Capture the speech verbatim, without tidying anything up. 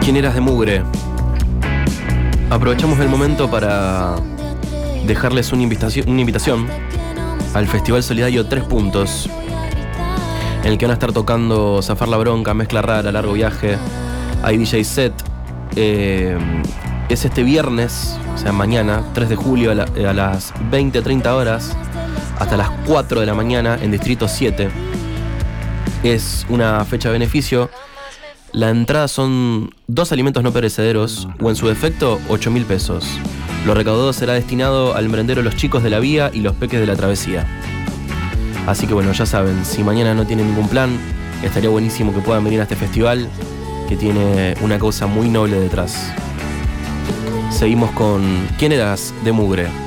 ¿Quién eras de mugre? Aprovechamos el momento para dejarles una invitación, una invitación al Festival Solidario Tres Puntos, en el que van a estar tocando Zafar la Bronca, Mezcla Rara, Largo Viaje, hay D J set. Eh, es este viernes, o sea mañana, tres de julio a, la, a las veinte treinta horas hasta las cuatro de la mañana en Distrito siete. Es una fecha de beneficio. La entrada son dos alimentos no perecederos o en su defecto ocho mil pesos. Lo recaudado será destinado al merendero Los Chicos de la Vía y Los Peques de la Travesía. Así que bueno, ya saben, si mañana no tienen ningún plan, estaría buenísimo que puedan venir a este festival que tiene una causa muy noble detrás. Seguimos con ¿Quién eras de mugre?